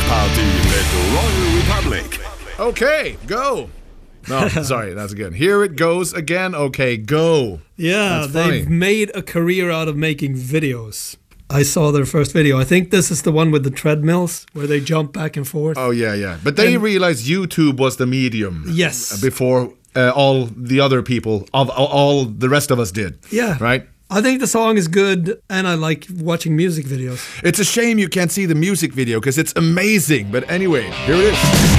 Party med Royal Republic. Okay, go. No, sorry, that's again. Here it goes again. Okay, go. Yeah, they've made a career out of making videos. I saw their first video. I think this is the one with the treadmills where they jump back and forth. Oh, yeah. But they realized YouTube was the medium. Yes. Before all the other people, all the rest of us did. Yeah. Right? I think the song is good, and I like watching music videos. It's a shame you can't see the music video because it's amazing. But anyway, here it is.